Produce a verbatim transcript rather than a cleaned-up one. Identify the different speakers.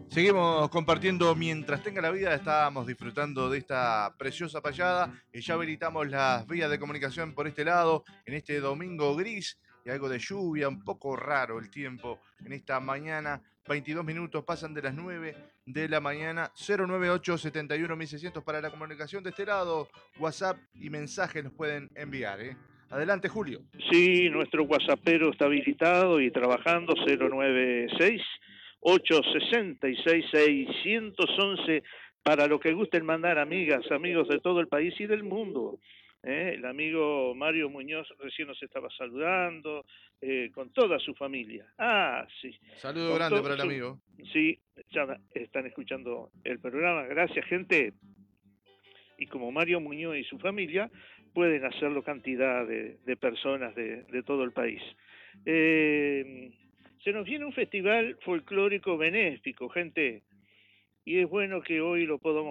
Speaker 1: Seguimos compartiendo mientras tenga la vida, estábamos disfrutando de esta preciosa payada y ya habilitamos las vías de comunicación por este lado, en este domingo gris y algo de lluvia, un poco raro el tiempo en esta mañana, veintidós minutos pasan de las nueve de la mañana, cero nueve ocho setenta y uno mil seiscientos para la comunicación de este lado, WhatsApp y mensajes nos pueden enviar. ¿eh? Adelante, Julio.
Speaker 2: Sí, nuestro WhatsAppero está habilitado y trabajando cero nueve seis ocho seis seis seiscientos once para lo que gusten mandar, amigas, amigos de todo el país y del mundo. ¿Eh? El amigo Mario Muñoz recién nos estaba saludando, eh, con toda su familia. Ah, sí.
Speaker 1: Saludo
Speaker 2: Con
Speaker 1: grande
Speaker 2: todo
Speaker 1: para el
Speaker 2: su...
Speaker 1: amigo.
Speaker 2: Sí, ya están escuchando el programa. Gracias, gente. Y como Mario Muñoz y su familia, pueden hacerlo cantidad de, de personas de, de todo el país. Eh, se nos viene un festival folclórico benéfico, gente, y es bueno que hoy lo podamos